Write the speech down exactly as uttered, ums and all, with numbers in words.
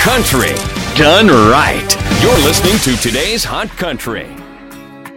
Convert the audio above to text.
Country done right. You're listening to today's Hot Country.